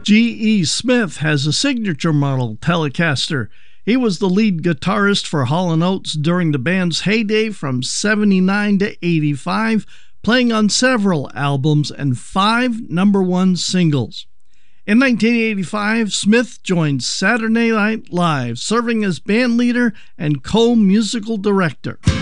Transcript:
G.E. Smith has a signature model Telecaster. He was the lead guitarist for Hall & Oates during the band's heyday from 79 to 85, playing on several albums and 5 #1 singles. In 1985, Smith joined Saturday Night Live, serving as band leader and co-musical director.